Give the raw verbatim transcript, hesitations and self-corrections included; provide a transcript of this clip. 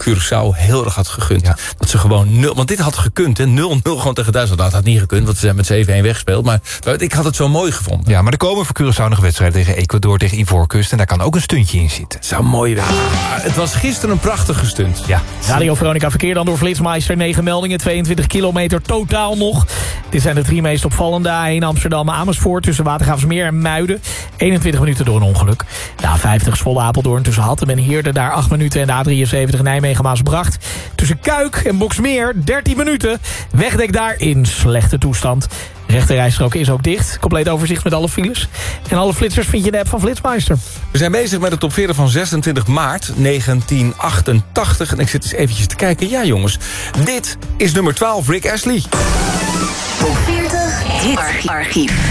Curaçao heel erg had gegund. Ja. Dat ze gewoon nul... Want dit had gekund, hè. nul nul gewoon tegen Duitsland. Dat had niet gekund, want ze zijn met zeven een weggespeeld. Maar ik had het zo mooi gevonden. Ja, maar er komen voor Curaçao nog wedstrijden tegen Ecuador, tegen Ivoorkust. En daar kan ook een stuntje in zitten. Zou mooi zijn. Het was gisteren een prachtige stunt. Ja. Radio Veronica verkeer dan door Flitsmeister. negen meldingen, tweeëntwintig kilometer totaal nog. Dit zijn de drie meest opvallende. A één Amsterdam Amersfoort tussen Watergraafsmeer en Muiden. eenentwintig minuten door een ongeluk. De A vijftig Zwolle Apeldoorn tussen Hattem en Heerde daar acht minuten. En de A drieënzeventig Nijmegen Maasbracht tussen Kuik en Boksmeer dertien minuten. Wegdek daar in slechte toestand. De rechterrijstrook is ook dicht. Compleet overzicht met alle files. En alle flitsers vind je in de app van Flitsmeister. We zijn bezig met de top veertig van zesentwintig maart negentien achtentachtig. En ik zit eens eventjes te kijken. Ja jongens, dit is nummer twaalf, Rick Astley. Top veertig Hit Archief.